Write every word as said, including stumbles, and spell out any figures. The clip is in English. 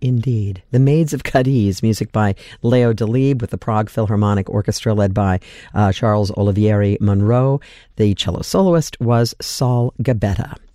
indeed. The Maids of Cadiz, music by Leo Delibes with the Prague Philharmonic Orchestra led by uh, Charles Olivieri Monroe. The cello soloist was Saul Gabetta.